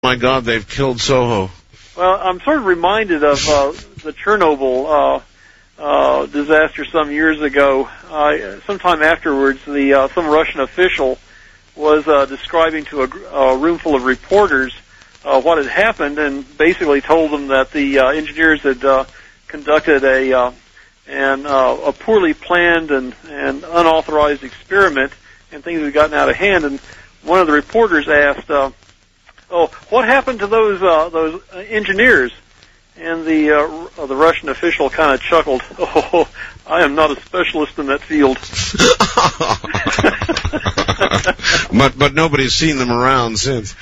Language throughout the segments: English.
My God, they've killed Soho. Well, I'm sort of reminded of the Chernobyl disaster some years ago. Sometime afterwards, some Russian official was describing to a room full of reporters what had happened, and basically told them that the engineers had conducted a poorly planned and unauthorized experiment, and things had gotten out of hand. And one of the reporters asked, what happened to those engineers? And the Russian official kind of chuckled. Oh, I am not a specialist in that field. But nobody's seen them around since.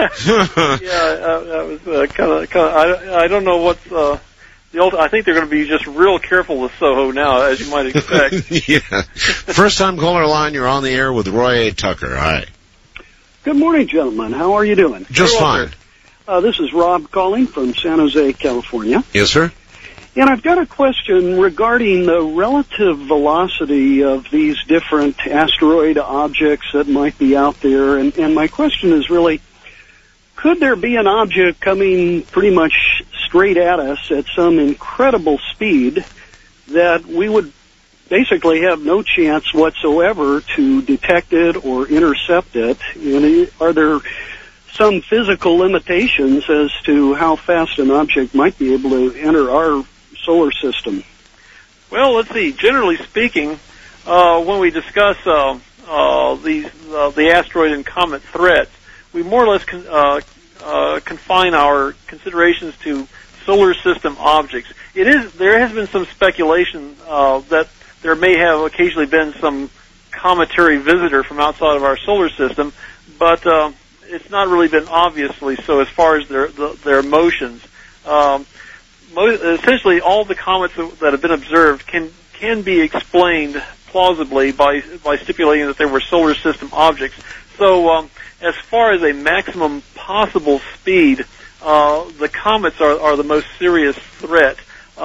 That was kind of. I don't know what's the ultimate. I think they're going to be just real careful with Soho now, as you might expect. Yeah. First time caller line. You're on the air with Roy A. Tucker. Hi. Good morning, gentlemen. How are you doing? Just fine. This is Rob calling from San Jose, California. Yes, sir. And I've got a question regarding the relative velocity of these different asteroid objects that might be out there. And my question is really, could there be an object coming pretty much straight at us at some incredible speed that we would basically have no chance whatsoever to detect it or intercept it? And are there some physical limitations as to how fast an object might be able to enter our solar system? Well, let's see. Generally speaking, when we discuss the asteroid and comet threats, we more or less confine our considerations to solar system objects. There has been some speculation that there may have occasionally been some cometary visitor from outside of our solar system, but it's not really been obviously so as far as their motions. Essentially, all the comets that have been observed can be explained plausibly by stipulating that they were solar system objects. So, as far as a maximum possible speed, the comets are the most serious threat.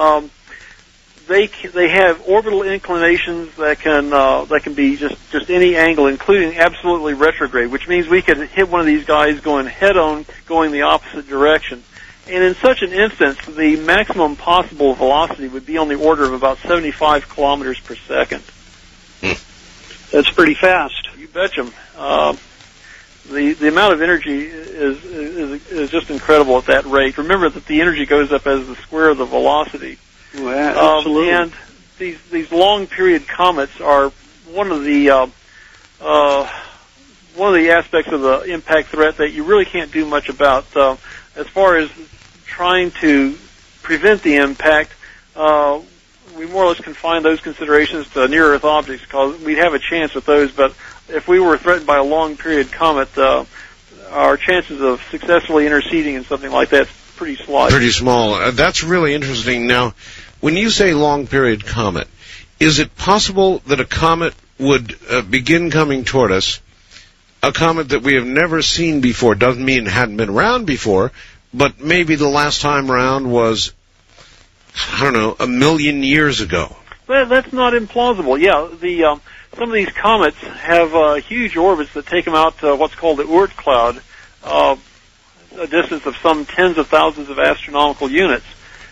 They have orbital inclinations that can be just any angle, including absolutely retrograde, which means we could hit one of these guys going head-on, going the opposite direction. And in such an instance, the maximum possible velocity would be on the order of about 75 kilometers per second. That's pretty fast. You betcha. The amount of energy is just incredible at that rate. Remember that the energy goes up as the square of the velocity. Well, absolutely. And these long period comets are one of the aspects of the impact threat that you really can't do much about. As far as trying to prevent the impact, we more or less confine those considerations to near-Earth objects because we'd have a chance with those. But if we were threatened by a long-period comet, our chances of successfully interceding in something like that is pretty slight. Pretty small. That's really interesting. Now, when you say long-period comet, is it possible that a comet would begin coming toward us, a comet that we have never seen before? Doesn't mean it hadn't been around before, but maybe the last time around was, I don't know, 1 million years ago. Well, that's not implausible. Yeah, some of these comets have huge orbits that take them out to what's called the Oort cloud, a distance of some tens of thousands of astronomical units.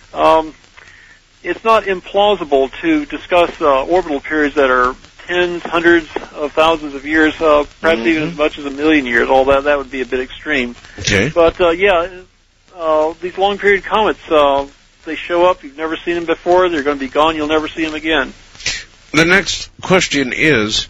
It's not implausible to discuss orbital periods that are tens, hundreds of thousands of years, perhaps even as much as 1 million years. All that would be a bit extreme. Okay. But these long period comets, they show up. You've never seen them before. They're going to be gone. You'll never see them again. The next question is,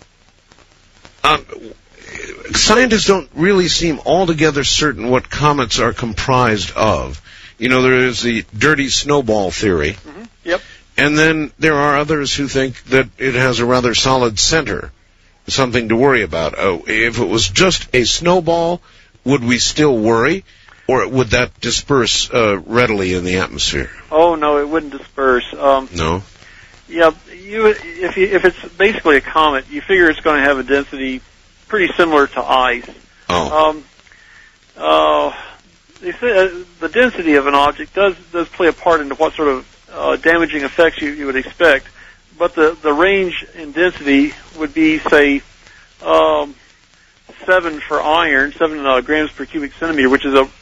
scientists don't really seem altogether certain what comets are comprised of. You know, there is the dirty snowball theory. Mm-hmm. Yep. And then there are others who think that it has a rather solid center, something to worry about. Oh, if it was just a snowball, would we still worry? Or would that disperse readily in the atmosphere? Oh, no, it wouldn't disperse. No? Yeah, if it's basically a comet, you figure it's going to have a density pretty similar to ice. Oh. They say the density of an object does play a part into what sort of damaging effects you would expect, but the range in density would be, say, 7 for iron, 7 grams per cubic centimeter, which is a